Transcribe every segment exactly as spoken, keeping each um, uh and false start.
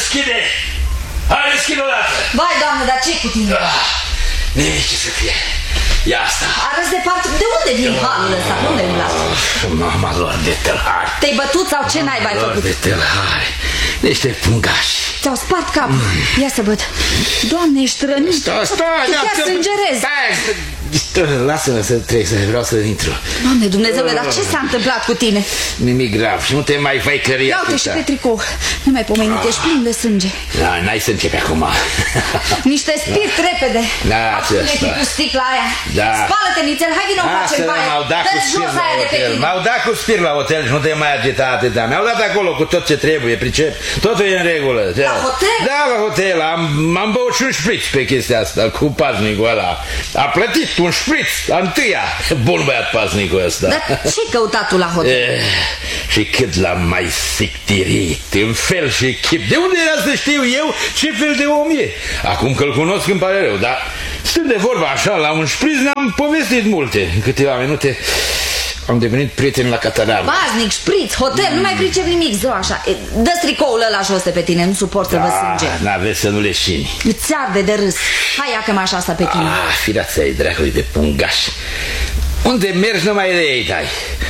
deschide! Hai, deschide odată! Vai, Doamne, dar ce-i cu tine? Ah, nimic ce să fie. Ia asta. Arăți departe. De unde vin halul ăsta? Unde îmi lași? Mama lor de tălhari. Te-ai bătut sau ce n-ai mai făcut? Lor de tălhari. Niște pungași. Ți-au spart capul. Ia să văd. Doamne, ești rănit. Stai, stai, tu chiar sângerezi. Lasă-mă să trec, să vreau să intru. Doamne Dumnezeule, dar ce s-a întâmplat cu tine? Nimic grav și nu te mai fai căria. Ia uite și pe tricou. Nu mai pomenit, ești plin de sânge. Da, n-ai să începi acum. Niște spirit repede. Da, ce cu sticla aia. Da. Spală-te, nițel, hai vină o facem baie. M-au dat cu spir la hotel. M-au dat cu spir la hotel și nu te mai agita atâta. Mi-au dat acolo cu tot ce trebuie, pricep. Totul e în regulă. La hotel? Da, la hotel. Am, am băut și un șpriț pe chestia asta cu paznicul ăla. A plătit un șpriț, a întâia. Bun băiat paznicul ăsta. Dar ce-ai căutat tu la hotel? E, și cât l-am mai sictirit, în fel și chip. De unde era să știu eu ce fel de om e? Acum că-l cunosc îmi pare rău, dar stând de vorba așa, la un șpriț ne-am povestit multe. În câteva minute am devenit prieten la Cataral. Baznic, șpriț, hotel, nu mai pricep nimic, zău așa. Dă-ți tricoul ăla jos de pe tine, nu suport să vă sânge. N-aveți să nu leșini. Îți arde de râs. Hai, ia-că-mă așa asta pe tine. Ah, fireața-i dracului de pungaș. Unde mergi numai de ei dai.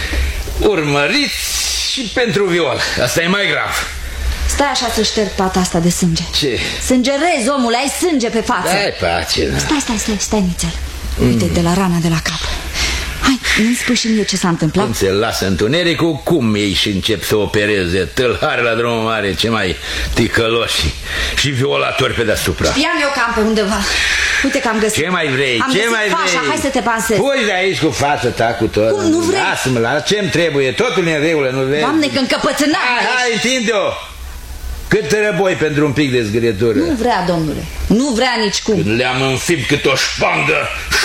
Urmăriți și pentru viol. Asta e mai grav. Stai așa să șterg pata asta de sânge. Ce? Sângerezi, omule, ai sânge pe față. Dai pace, da. Stai, stai, stai, stai, nițel. Uite, de la rana de la cap. Hai, nu-mi spui și mie ce s-a întâmplat? Când se lasă întunericul, cum ei și încep să opereze. Tâlhare la drumul mare, ce mai ticăloși și violatori pe deasupra. Știam eu că am pe undeva. Uite că am găsit. Ce mai vrei? Am ce găsit mai fașa, vrei? hai să te pansezi. Pui de aici cu fața ta cu tot. Cum, nu vrei? Lasă-mă, la ce-mi trebuie? Totul e în regulă, nu vezi? Doamne, că încăpățânat. Hai, hai, întinde-o! Cât răboi pentru un pic de zgârietură? Nu vrea, domnule. Nu vrea nici cum. Când le-am înfipt cât o șpangă,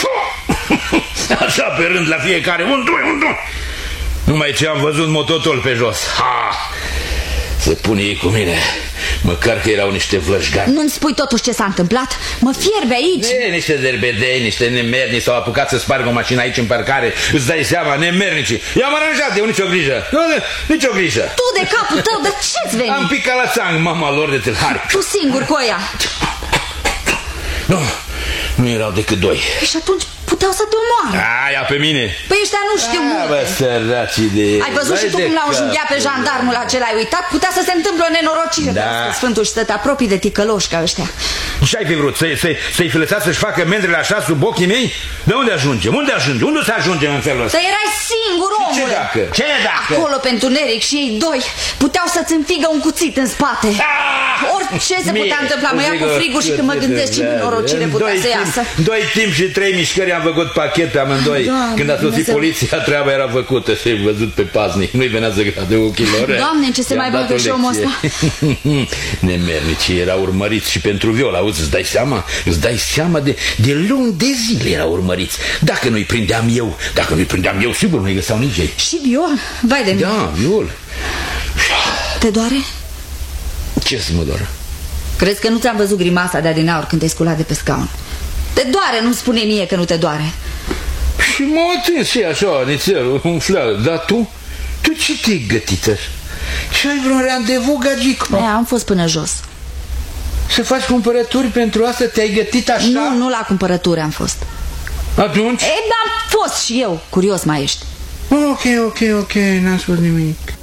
așa pe rând la fiecare, un, doi, un, doi. Numai ce am văzut mototol pe jos. Ha! Se pune ei cu mine. Măcar că erau niște vlășgani. Nu-mi spui totuși ce s-a întâmplat? Mă fierbe aici. E, niște derbedei, niște nemernici s-au apucat să spargă o mașină aici în parcare. Îți dai seama, nemernici. I-am aranjat, eu nicio grijă. Nu, nicio grijă. Tu de capul tău, de ce-ți veni? Am picat la țang, mama lor de tâlhari. Tu singur cu ăia. Nu, nu erau decât doi. Și atunci puteau să te omoare. Aia pe mine. Păi ăștia nu știu A, multe. bă, săracii de... Ai văzut și tu cum l-au înjunghiat pe jandarmul acela, ai uitat? Putea să se întâmple o nenorocire. Da. Sfântul și să te apropii de ticăloși ca ăștia. Ce ai fi vrut? Să-i să să lăsați să-și facă mendrele așa sub ochii mei? De unde ajungem? Unde ajungem? Unde să ajungem în felul ăsta? Să erai singur, omule. Ce dacă? Ce dacă? Acolo pe întuneric și ei doi puteau să-ți înfigă un cuțit în spate. Ah! Orice se Mie, putea întâmpla. Mă ia cu frigul și când mă gândesc ce nenorocire putea să iasă. Doi timp și trei mișcări am făcut pachet pe amândoi. Doamne, când a sosit Dumnezeu. poliția, treaba era făcută. Și-ai văzut pe paznic. Nu-i venea să grade ochii lor. Doamne, ce se mai băgă și omul ăsta. Nemernicii erau urmăriți și pentru viol. Auzi, îți dai seama? Îți dai seama de, de luni de zile erau urmăriți. Dacă nu-i prindeam eu, dacă nu-i prindeam eu, sigur nu-i găseau nici ei. Și viol? Vai de mine. Da, viol. Te doare? Ce să mă doară? Crezi că nu ți-am văzut grimasa de adinaur când te-ai sculat de pe scaun? Te doare, nu spune mie că nu te doare. Și m-a atins și așa, nițelul, umfleală. Dar tu? Tu ce te-ai gătit așa? Ce ai vreun randevu, gagico? Aia, am fost până jos. Să faci cumpărături pentru asta? Te-ai gătit așa? Nu, nu la cumpărături am fost. Atunci? E, am fost și eu. Curios mai ești. Ok, ok, ok, n-am spus nimic.